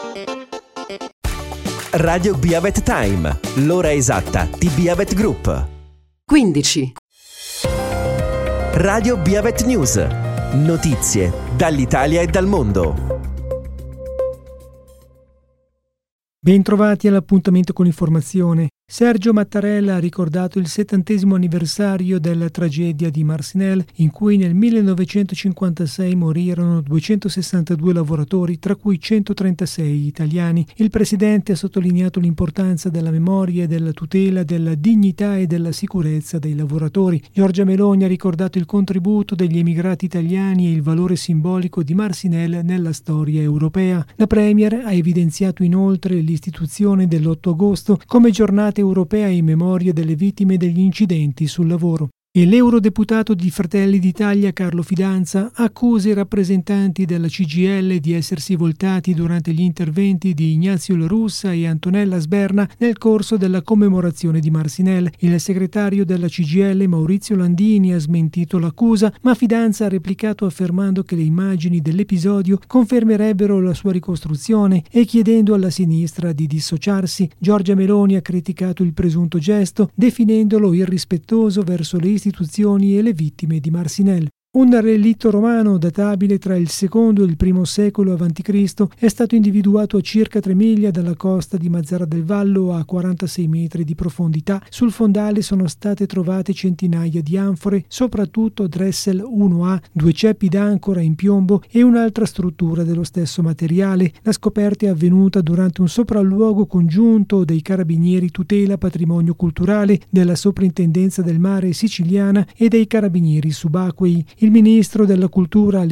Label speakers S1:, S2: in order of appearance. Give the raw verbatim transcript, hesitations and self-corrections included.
S1: Radio Biavet Time, l'ora esatta di Biavet Group.
S2: quindici.
S1: Radio Biavet News, notizie dall'Italia e dal mondo.
S3: Bentrovati all'appuntamento con l'informazione. Sergio Mattarella ha ricordato il settantesimo anniversario della tragedia di Marcinelle, in cui nel millenovecentocinquantasei morirono duecentosessantadue lavoratori, tra cui centotrentasei italiani. Il presidente ha sottolineato l'importanza della memoria e della tutela della dignità e della sicurezza dei lavoratori. Giorgia Meloni ha ricordato il contributo degli emigrati italiani e il valore simbolico di Marcinelle nella storia europea. La Premier ha evidenziato inoltre l'istituzione dell'otto agosto come giornata europea in memoria delle vittime degli incidenti sul lavoro. E l'eurodeputato di Fratelli d'Italia Carlo Fidanza accusa i rappresentanti della C G I L di essersi voltati durante gli interventi di Ignazio La Russa e Antonella Sberna nel corso della commemorazione di Marcinelle. Il segretario della C G I L Maurizio Landini ha smentito l'accusa, ma Fidanza ha replicato affermando che le immagini dell'episodio confermerebbero la sua ricostruzione e chiedendo alla sinistra di dissociarsi. Giorgia Meloni ha criticato il presunto gesto, definendolo irrispettoso verso le istituzioni e le vittime di Marcinelle. Un relitto romano databile tra il secondo e il primo secolo avanti Cristo è stato individuato a circa tre miglia dalla costa di Mazara del Vallo, a quarantasei metri di profondità. Sul fondale sono state trovate centinaia di anfore, soprattutto Dressel uno A, due ceppi d'ancora in piombo e un'altra struttura dello stesso materiale. La scoperta è avvenuta durante un sopralluogo congiunto dei Carabinieri Tutela Patrimonio Culturale, della Soprintendenza del Mare Siciliana e dei Carabinieri Subacquei. Il ministro della Cultura